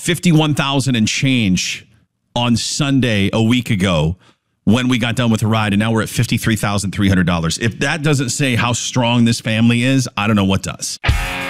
$51,000 and change on Sunday a week ago when we got done with the ride, and now we're at $53,300. If that doesn't say how strong this family is, I don't know what does.